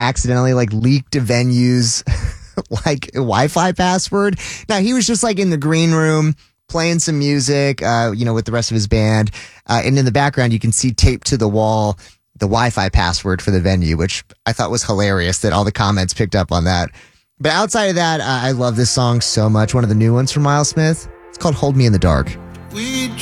accidentally like leaked a venue's like Wi-Fi password. Now he was just like in the green room playing some music, with the rest of his band. And in the background, you can see taped to the wall the Wi-Fi password for the venue, which I thought was hilarious that all the comments picked up on that. But outside of that, I love this song so much. One of the new ones from Miles Smith. It's called Hold Me in the Dark.